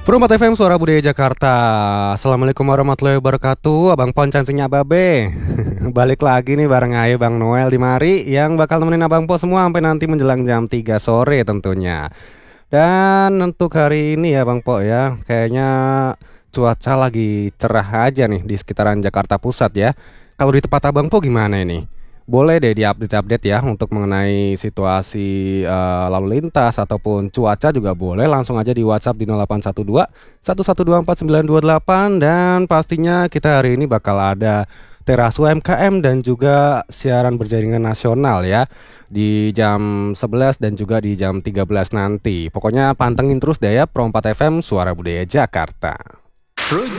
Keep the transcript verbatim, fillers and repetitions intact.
Pro empat F M Suara Budaya Jakarta. Assalamualaikum warahmatullahi wabarakatuh. Abang Poncan Sinya Babe. Balik lagi nih bareng Ayo Bang Noel di mari yang bakal nemenin Abang Po semua sampai nanti menjelang jam tiga sore tentunya. Dan untuk hari ini ya Bang Po ya, kayaknya cuaca lagi cerah aja nih di sekitaran Jakarta Pusat ya. Kalau di tempat Abang Po gimana ini? Boleh deh diupdate-update ya untuk mengenai situasi eh, lalu lintas ataupun cuaca juga boleh langsung aja di WhatsApp di nol delapan satu dua satu satu dua empat sembilan dua delapan. Dan pastinya kita hari ini bakal ada teras U M K M dan juga siaran berjaringan nasional ya di jam sebelas dan juga di jam tiga belas nanti. Pokoknya pantengin terus deh ya Pro empat F M Suara Budaya Jakarta.